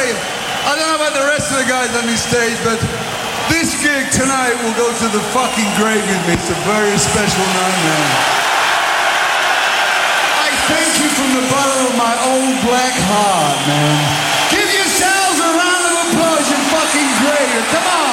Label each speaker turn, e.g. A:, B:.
A: say, I don't know about the rest of the guys on this stage, but this gig tonight will go to the fucking grave with me. It's a very special night, man. I thank you from the bottom of my old black heart, man. Give yourselves a round of applause, you fucking grave. Come on.